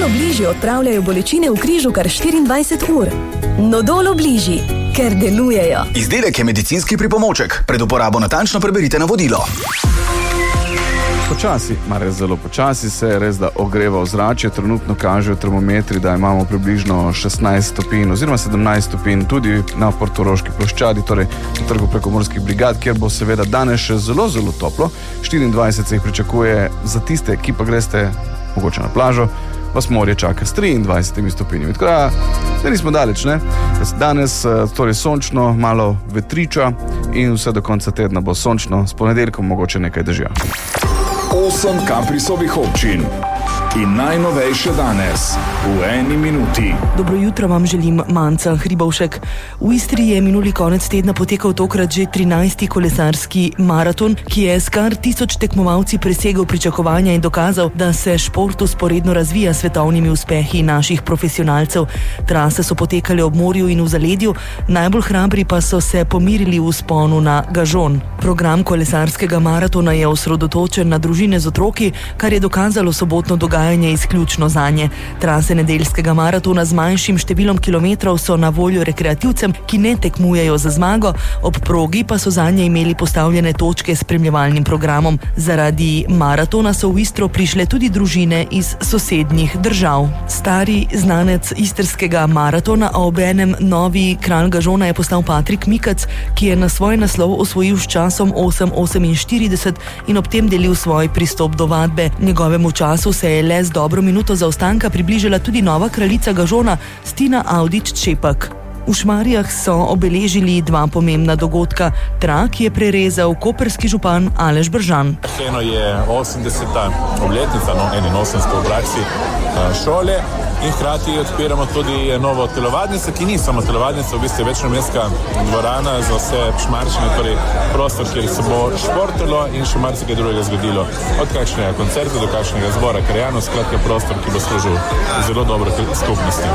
Obliži odpravljajo bolečine v križu kar 24 ur. Nodol Obliži, ker delujejo. Izdelek je medicinski pripomoček. Pred uporabo natančno preberite navodilo. Počasi, res zelo počasi se je res, da ogreva ozračje. Trenutno kažejo termometri, da imamo približno 16 stopinj oziroma 17 stopinj tudi na Portoroški ploščadi, torej na trgu prekomorskih brigad, kjer bo seveda danes še zelo, zelo toplo. 24 se jih pričakuje za tiste, ki pa greste mogoče na plažo, vas morje čaka s 23 stopinjami. Tako da, zdaj nismo daleč, ne? Danes torej sončno, malo vetriča in vse do konca tedna bo sončno, s ponedeljkom mogoče nekaj dežja. 8 Caprisovih občin in najnovejše danes v 1 minuti. Dobro jutro vam želim, Manca Hribovšek. V Istri je minuli konec tedna potekal tokrat že 13. kolesarski maraton, ki je s kar 1000 tekmovalci presegel pričakovanja in dokazal, da se šport vzporedno razvija s svetovnimi uspehi naših profesionalcev. Trase so potekale ob morju in v zaledju, najbolj hrabri pa so se pomirili v vzponu na Gažon. Program kolesarskega maratona je osredotočen na družine z otroki, kar je dokazalo sobotno dogajanje izključno zanje. Trase nedeljskega maratona z manjšim številom kilometrov so na voljo rekreativcem, ki ne tekmujejo za zmago, ob progi pa so zanje imeli postavljene točke s spremljevalnim programom. Zaradi maratona so v Istro prišle tudi družine iz sosednjih držav. Stari znanec istrskega maratona, a obenem novi kralj Gažona je postal Patrik Mikac, ki je na svoj naslov osvojil s časom 8:48 in ob tem delil svoj pristop do vadbe. Njegovemu času se je le z dobro minuto zaostanka približala tudi nova kraljica Gažona, Stina Avdić-Čepak. V Šmarjah so obeležili dva pomembna dogodka. Trak je prerezal koprski župan Aleš Bržan. Eno je 80. obletnica, 81. obraci šole in hkrati odpiramo tudi novo telovadnico, ki ni samo telovadnica, v bistvu je večnamenska dvorana za vse Šmarčane, torej prostor, kjer se bo športalo in še marsikaj drugega zgodilo. Od kakšnega koncerta do kakšnega zbora krajanov, skratka prostor, ki bo služil zelo dobro skupnosti.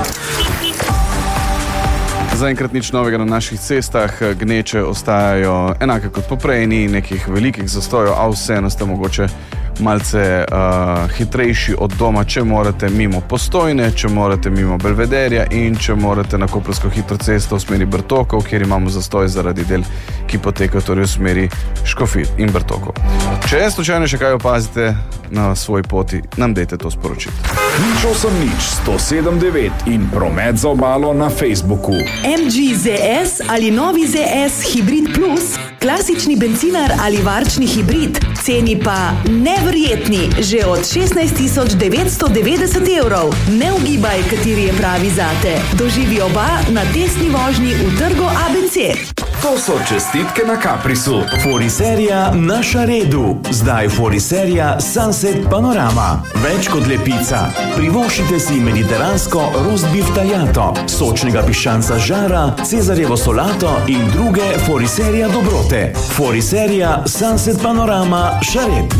Zaenkrat nič novega na naših cestah, gneče ostajajo enake kot poprej, ni nekih velikih zastojev, a vseeno ste mogoče malce hitrejši od doma, če morate mimo Postojne, če morate mimo Belvederja in če morate na koprsko hitro cesto v smeri Brtokov, kjer imamo zastoj zaradi del, ki potekajo torej v smeri Škofij in Brtokov. Če slučajno še kaj opazite na svoji poti, nam dejte to sporočiti. 080 107 9 in Promet za obalo na Facebooku. MG ZS ali novi ZS Hybrid Plus, klasični bencinar ali varčni hibrid, ceni pa neverjetni, že od 16 990 evrov. Ne ugibaj, kateri je pravi zate. Doživi oba na testni vožnji v trgu ABC. To so čestitke na Caprisu. Foriserija na Šaredu. Zdaj Foriserija Sunset Panorama. Več kot lepica. Privoščite si mediteransko roast beef tagliato, sočnega piščanca žara, cezarjevo solato in druge Foriserija dobrote. Foriserija Sunset Panorama Šared.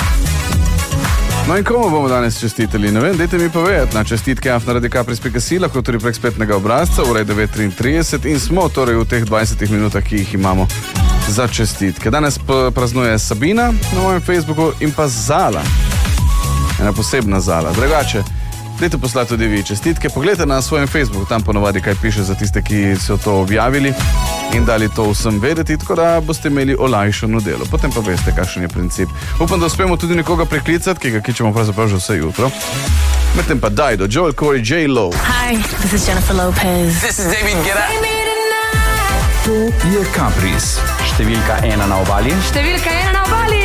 No in komu bomo danes čestitali? Ne vem, dajte mi povedati na čestitke afna@capris.si, lahko tudi prek spletnega obrazca, ura je 9:33 in smo torej v teh 20 minutah, ki jih imamo za čestitke. Danes praznuje Sabina na mojem Facebooku in pa Zala. Ena posebna Zala. Drugače, dajte poslati tudi vi čestitke, pogledajte na svojem Facebooku, tam ponovadi kaj piše za tiste, ki so to objavili in dali to vsem vedeti, tako da boste imeli olajšano delo. Potem pa veste, kakšen je princip. Upam, da uspemo tudi nekoga preklicati, ki ga kličemo pravzaprav že vse jutro. Medtem pa Dido, Joel Corey, J-Lo. Hi, this is Jennifer Lopez. This is David Guetta. To je Capris. Številka 1 na obali. Številka 1 na obali.